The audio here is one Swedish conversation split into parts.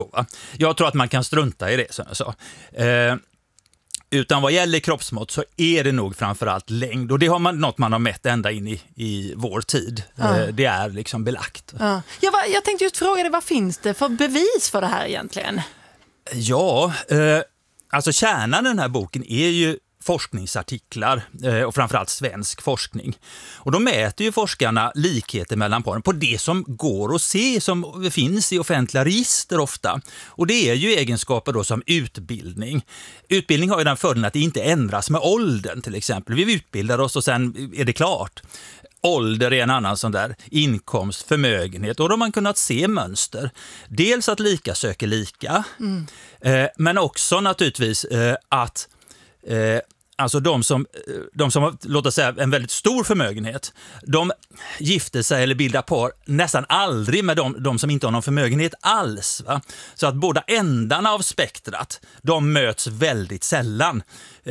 Jag tror att man kan strunta i det, som jag sa. Utan vad gäller kroppsmått så är det nog framförallt längd. Och det har något man har mätt ända in i vår tid. Det är liksom belagt. Jag tänkte just fråga dig, vad finns det för bevis för det här egentligen? Ja, alltså kärnan i den här boken är ju forskningsartiklar och framförallt svensk forskning. Och då mäter ju forskarna likheter mellan paren på det som går att se, som finns i offentliga register ofta. Och det är ju egenskaper då som utbildning. Utbildning har ju den fördelen att det inte ändras med åldern till exempel. Vi utbildar oss och sen är det klart. Ålder är en annan sån där, inkomst, förmögenhet, och då har man kunnat se mönster. Dels att lika söker lika, men också naturligtvis att alltså de som har, låt oss säga, en väldigt stor förmögenhet, de gifter sig eller bildar par nästan aldrig med de som inte har någon förmögenhet alls. Va? Så att båda ändarna av spektrat, de möts väldigt sällan.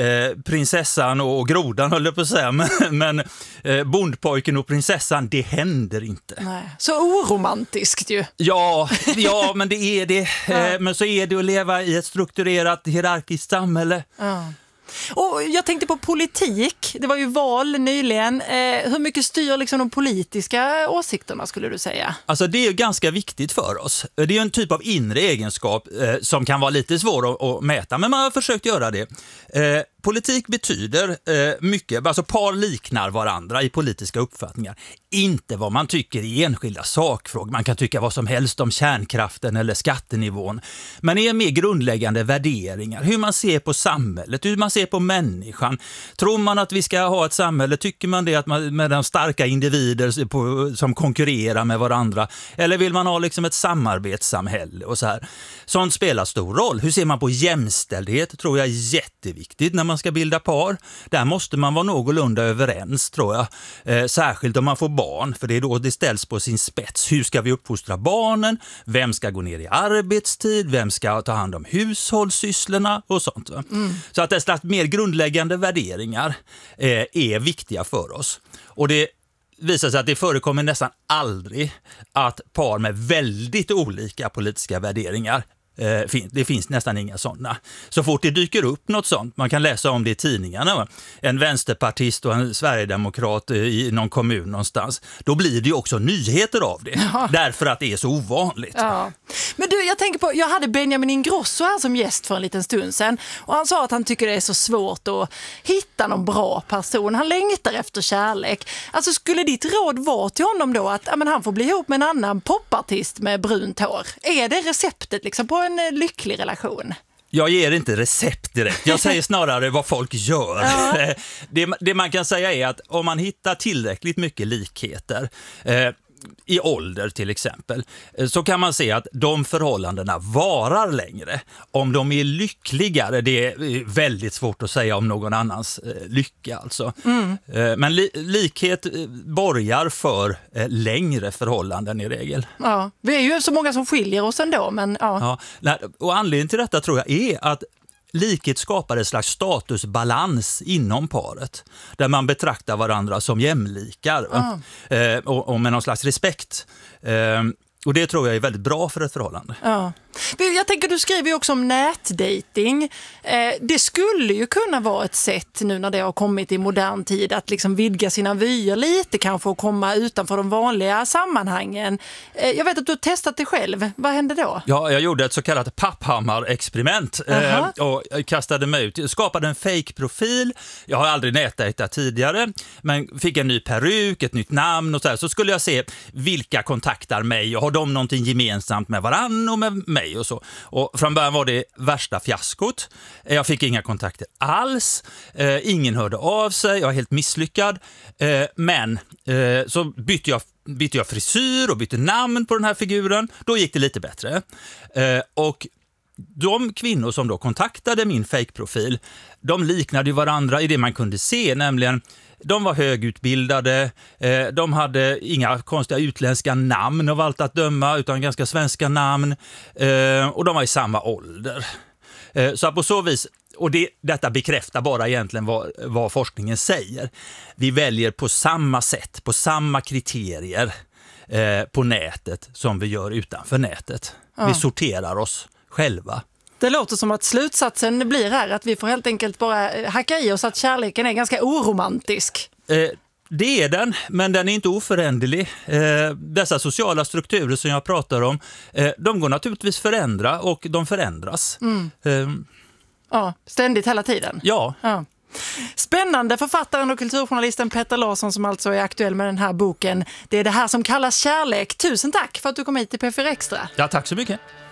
Prinsessan och grodan höll jag på att säga, men bondpojken och prinsessan, det händer inte. Nej. Så oromantiskt ju. Ja, men det är det. Men så är det att leva i ett strukturerat hierarkiskt samhälle. Ja. Och jag tänkte på politik. Det var ju val nyligen. Hur mycket styr liksom de politiska åsikterna, skulle du säga? Alltså det är ganska viktigt för oss. Det är en typ av inre egenskap som kan vara lite svår att mäta, men man har försökt göra det. Politik betyder mycket, alltså par liknar varandra i politiska uppfattningar. Inte vad man tycker i enskilda sakfrågor. Man kan tycka vad som helst om kärnkraften eller skattenivån. Men det är mer grundläggande värderingar. Hur man ser på samhället, hur man ser på människan. Tror man att vi ska ha ett samhälle, tycker man det att man, med de starka individer som konkurrerar med varandra? Eller vill man ha liksom ett samarbetssamhälle och så här? Sånt spelar stor roll. Hur ser man på jämställdhet, tror jag är jätteviktigt när man ska bilda par. Där måste man vara någorlunda överens, tror jag. Särskilt om man får barn, för det är då det ställs på sin spets. Hur ska vi uppfostra barnen? Vem ska gå ner i arbetstid? Vem ska ta hand om hushållssysslorna och sånt? Va? Så att dessa mer grundläggande värderingar är viktiga för oss. Och det visar sig att det förekommer nästan aldrig att par med väldigt olika politiska värderingar, det finns nästan inga sådana. Så fort det dyker upp något sånt, man kan läsa om det i tidningarna, va? En vänsterpartist och en sverigedemokrat i någon kommun någonstans, då blir det ju också nyheter av det. Ja. Därför att det är så ovanligt. Ja. Men du, jag tänker på, jag hade Benjamin Ingrosso här som gäst för en liten stund sedan, och han sa att han tycker det är så svårt att hitta någon bra person. Han längtar efter kärlek. Alltså, skulle ditt råd vara till honom då att han får bli ihop med en annan popartist med brunt hår? Är det receptet liksom på en lycklig relation? Jag ger inte recept direkt. Jag säger snarare vad folk gör. Ja. Det man kan säga är att om man hittar tillräckligt mycket likheter i ålder till exempel, så kan man se att de förhållandena varar längre. Om de är lyckligare, det är väldigt svårt att säga om någon annans lycka alltså. Men likhet borgar för längre förhållanden i regel. Ja, vi är ju så många som skiljer oss ändå, men ja. Och anledningen till detta tror jag är att likhet skapar en slags statusbalans inom paret, där man betraktar varandra som jämlikar och med någon slags respekt. Och det tror jag är väldigt bra för ett förhållande. Ja. Jag tänker, du skriver ju också om nätdating. Det skulle ju kunna vara ett sätt nu när det har kommit i modern tid att liksom vidga sina vyer lite, kanske och komma utanför de vanliga sammanhangen. Jag vet att du har testat det själv. Vad hände då? Ja, jag gjorde ett så kallat Papphammar-experiment och kastade mig ut. Skapade en fake-profil. Jag har aldrig nätdejtat tidigare, men fick en ny peruk, ett nytt namn och så här. Så skulle jag se vilka kontaktar mig och har de någonting gemensamt med varann och med mig och så. Och från början var det värsta fiaskot. Jag fick inga kontakter alls. Ingen hörde av sig. Jag var helt misslyckad. Men så bytte jag frisyr och bytte namn på den här figuren. Då gick det lite bättre. Och de kvinnor som då kontaktade min fake-profil, de liknade ju varandra i det man kunde se, nämligen de var högutbildade, de hade inga konstiga utländska namn av allt att döma, utan ganska svenska namn, och de var i samma ålder. Så på så vis, och detta bekräftar bara egentligen vad forskningen säger. Vi väljer på samma sätt, på samma kriterier på nätet som vi gör utanför nätet. Ja. Vi sorterar oss själva. Det låter som att slutsatsen blir här att vi får helt enkelt bara hacka i oss att kärleken är ganska oromantisk. Det är den, men den är inte oföränderlig. Dessa sociala strukturer som jag pratar om, de går naturligtvis förändra och de förändras. Ja, ständigt hela tiden. Ja. Spännande, författaren och kulturjournalisten Petter Larsson som alltså är aktuell med den här boken. Det är det här som kallas kärlek. Tusen tack för att du kom hit till P4 Extra. Ja, tack så mycket.